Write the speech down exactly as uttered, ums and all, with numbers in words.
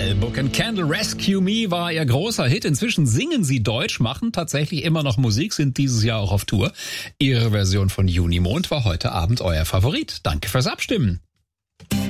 Adele. Book and Candle Rescue Me war ihr großer Hit. Inzwischen singen sie Deutsch, machen tatsächlich immer noch Musik, sind dieses Jahr auch auf Tour. Ihre Version von Junimond war heute Abend euer Favorit. Danke fürs Abstimmen.